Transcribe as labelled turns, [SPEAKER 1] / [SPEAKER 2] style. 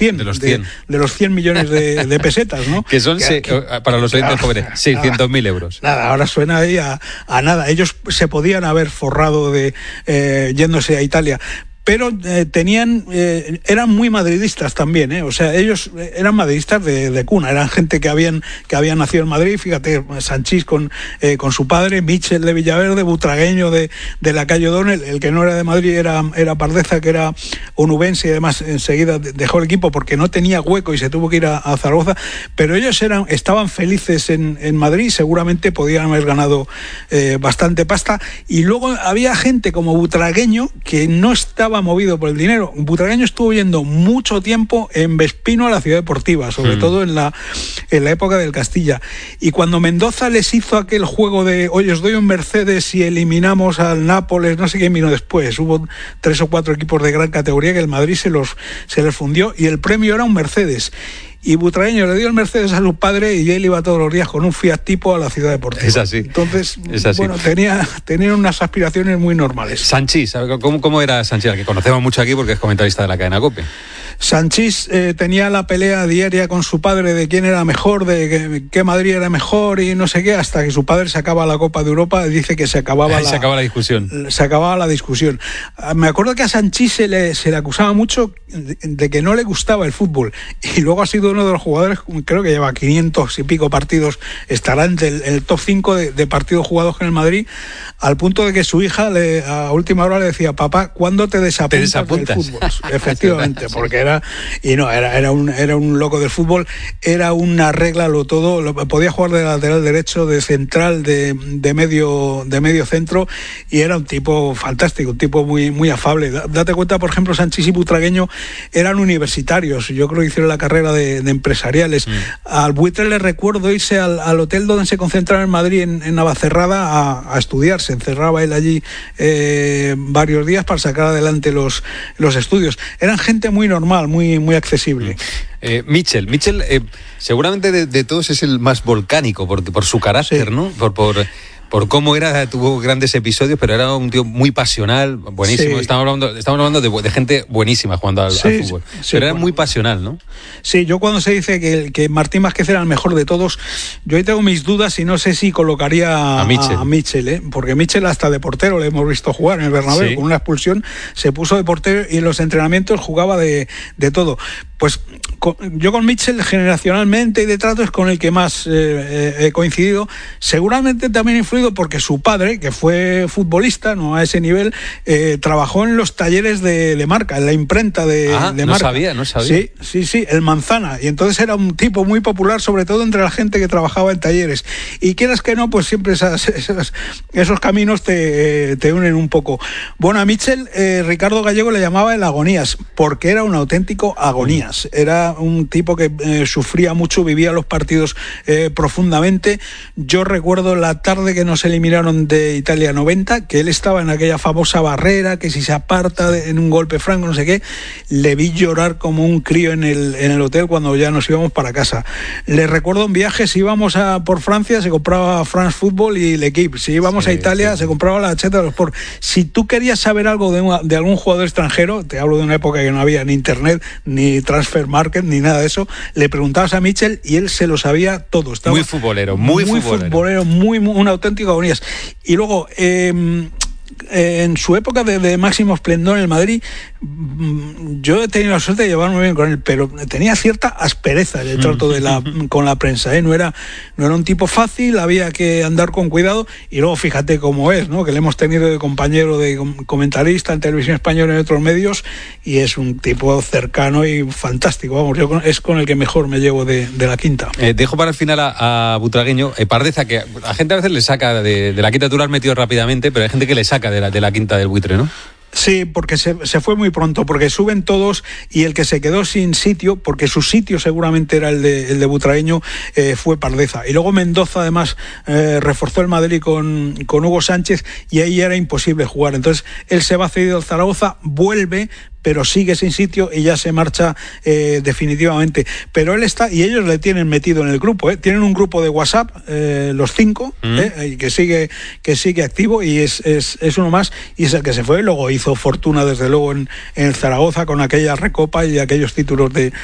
[SPEAKER 1] 100. De los 100 millones de pesetas, ¿no?
[SPEAKER 2] Que son, para los oyentes jóvenes, 600.000 euros.
[SPEAKER 1] Nada, ahora suena ahí a nada. Ellos se podían haber forrado yéndose a Italia. Pero eran muy madridistas también, o sea, ellos eran madridistas de cuna, eran gente que habían nacido en Madrid. Fíjate, Sanchís con su padre, Michel de Villaverde, Butragueño de la calle O'Donnell. El que no era de Madrid era Pardeza, que era onubense, y además enseguida dejó el equipo porque no tenía hueco y se tuvo que ir a Zaragoza. Pero ellos estaban felices en Madrid, seguramente podían haber ganado bastante pasta. Y luego había gente como Butragueño que no estaba movido por el dinero. Butragueño estuvo yendo mucho tiempo en Vespino a la Ciudad Deportiva, sobre todo en la época del Castilla. Y cuando Mendoza les hizo aquel juego de oye, os doy un Mercedes y eliminamos al Nápoles, no sé quién vino después, hubo 3 o 4 equipos de gran categoría que el Madrid se les fundió y el premio era un Mercedes. Y Butragueño le dio el Mercedes a su padre y él iba todos los días con un Fiat Tipo a la Ciudad Deportiva.
[SPEAKER 2] Es así.
[SPEAKER 1] Entonces,
[SPEAKER 2] es así.
[SPEAKER 1] Bueno, tenían unas aspiraciones muy normales.
[SPEAKER 2] Sanchís, ¿cómo era Sanchís? Al que conocemos mucho aquí porque es comentarista de la cadena COPE.
[SPEAKER 1] Sanchís tenía la pelea diaria con su padre de quién era mejor, de qué Madrid era mejor y no sé qué, hasta que su padre sacaba la Copa de Europa. Dice que se acababa la discusión. Se acababa la discusión. Me acuerdo que a Sanchís se le acusaba mucho de que no le gustaba el fútbol, y luego ha sido uno de los jugadores, creo que lleva 500 y pico partidos, estará en el top 5 de partidos jugados en el Madrid, al punto de que su hija a última hora le decía: papá, ¿cuándo te desapuntas del fútbol? Efectivamente, porque era un loco del fútbol, era una regla todo, podía jugar de lateral derecho, de central, de medio centro, y era un tipo fantástico, un tipo muy, muy afable. Date cuenta, por ejemplo, Sanchís y Butragueño eran universitarios, yo creo que hicieron la carrera de empresariales. Al Buitre le recuerdo irse al hotel donde se concentraba en Madrid, en Navacerrada, a estudiar. Se encerraba él allí varios días para sacar adelante los estudios. Eran gente muy normal, muy, muy accesible.
[SPEAKER 2] Michel, seguramente de todos es el más volcánico por su carácter, sí. ¿No? Por cómo tuvo grandes episodios, pero era un tío muy pasional, buenísimo. Sí. Estamos hablando de gente buenísima jugando al fútbol. Sí, pero era muy pasional, ¿no? Sí, yo cuando se dice que Martín Vázquez era el mejor de todos, yo ahí tengo mis dudas y no sé si colocaría a Michel, porque Michel hasta de portero le hemos visto jugar en el Bernabéu, sí. Con una expulsión se puso de portero y en los entrenamientos jugaba de todo. Pues yo con Michel generacionalmente y de trato es con el que más he coincidido, seguramente también influido porque su padre, que fue futbolista, no a ese nivel, trabajó en los talleres de Marca, en la imprenta de Marca. No sabía. Sí, el Manzana, y entonces era un tipo muy popular, sobre todo entre la gente que trabajaba en talleres, y quieras que no, pues siempre esos caminos te unen un poco. Bueno, a Michel Ricardo Gallego le llamaba el Agonías, porque era un auténtico agonías. Era un tipo que sufría mucho, vivía los partidos profundamente. Yo recuerdo la tarde que nos eliminaron de Italia 90, que él estaba en aquella famosa barrera, que si se aparta en un golpe franco, no sé qué, le vi llorar como un crío en el hotel cuando ya nos íbamos para casa. Le recuerdo un viaje, si íbamos por Francia se compraba France Football y l'Equipe, si íbamos a Italia se compraba la Gaceta de los Sport. Si tú querías saber algo de algún jugador extranjero, te hablo de una época que no había ni internet, ni Transfer Market, ni nada de eso, le preguntabas a Michel y él se lo sabía todo. Estaba muy futbolero,
[SPEAKER 1] un auténtico agonías. Y luego en su época de máximo esplendor en el Madrid, yo he tenido la suerte de llevarme bien con él, pero tenía cierta aspereza en el trato con la prensa, no era un tipo fácil, había que andar con cuidado, y luego fíjate cómo es, ¿no? Que le hemos tenido de compañero, de comentarista en Televisión Española y en otros medios, y es un tipo cercano y fantástico, es con el que mejor me llevo de la quinta.
[SPEAKER 2] Dejo para el final a Butragueño, Pardeza, que a gente a veces le saca de la quinta, tú lo has metido rápidamente, pero hay gente que le saca de la quinta del Buitre, ¿no?
[SPEAKER 1] Sí, porque se fue muy pronto, porque suben todos, y el que se quedó sin sitio, porque su sitio seguramente era el de Butragueño, fue Pardeza. Y luego Mendoza además reforzó el Madrid con Hugo Sánchez, y ahí era imposible jugar. Entonces él se va cedido al Zaragoza, vuelve, pero sigue sin sitio y ya se marcha definitivamente. Pero él está, y ellos le tienen metido en el grupo, tienen un grupo de WhatsApp, los 5, y que sigue activo, y es uno más, y es el que se fue. Luego hizo fortuna desde luego en el Zaragoza con aquella recopa y aquellos títulos de